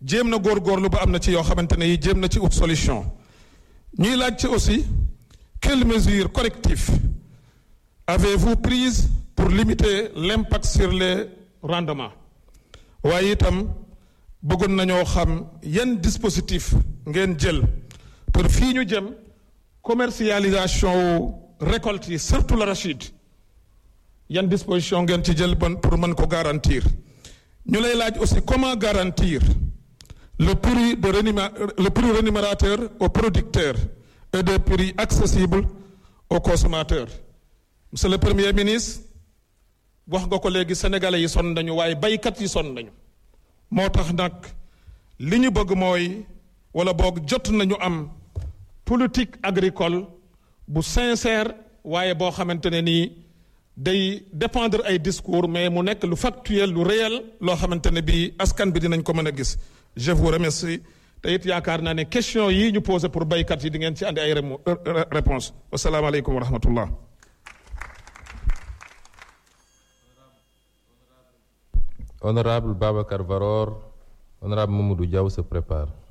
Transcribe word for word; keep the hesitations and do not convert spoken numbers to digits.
jéem na góorgóorlu ba am na ci yoo xamante ne yi jéem na ci ut solution ñuy laaj ci aussi quelles mesures correctives avez-vous prises pour limiter l'impact sur les rendements waaye itam bëggoon nañoo xam yan dispositif ngeen jël pour fii ñu jëm commercialisation récolte yi surtout l'arachide yan disposition ngeen ci jël bon pour mën ko garantir ñu lay laaj aussi comment garantir le prix de rémunéra le prix rémunérateur aux producteurs et des prix accessibles aux consommateurs monsieur le premier ministre wax nga ko léegi sénégalais yi sonn nañu waaye baykat yi sonn nañu moo tax nag li ñu bëgg mooy wala boog jot nañu am politique agricole bu sincère waaye boo xamante ne nii day dépendre ay discours mais mu nekk lu factuel lu réel loo xamante ne bii askan bi dinañ ko mën a gis je vous remercie te it yaakaar naa ne question yii ñu posé pour baykat yi di ngeen ci andi ay réponse wasalaamaaleykum wa rahmatullah. Honorable Babacar Varor, honorable Mamadou Diaw se prépare.